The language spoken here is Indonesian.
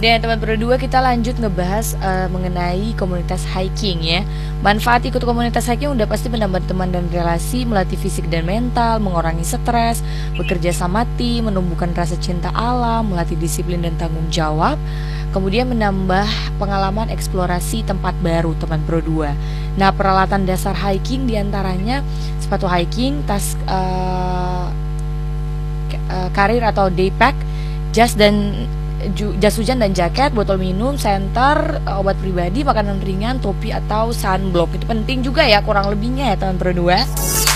Dan teman Pro 2 kita lanjut ngebahas mengenai komunitas hiking ya. Manfaat ikut komunitas hiking udah pasti menambah teman dan relasi, melatih fisik dan mental, mengurangi stres, bekerja sama tim, menumbuhkan rasa cinta alam, melatih disiplin dan tanggung jawab. Kemudian menambah pengalaman eksplorasi tempat baru teman Pro 2. Nah, peralatan dasar hiking diantaranya sepatu hiking, tas karir atau day pack, jas hujan dan jaket, botol minum, senter, obat pribadi, makanan ringan, topi atau sunblock. Itu penting juga ya kurang lebihnya ya teman Pro 2.